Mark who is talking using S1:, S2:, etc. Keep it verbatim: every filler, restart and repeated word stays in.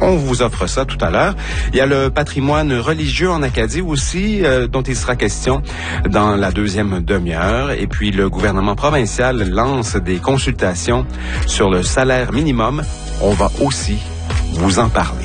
S1: On vous offre ça tout à l'heure. Il y a le patrimoine religieux en Acadie aussi, euh, dont il sera question dans la deuxième demi-heure. Et puis, le gouvernement provincial lance des consultations sur le salaire minimum. On va aussi vous en parler.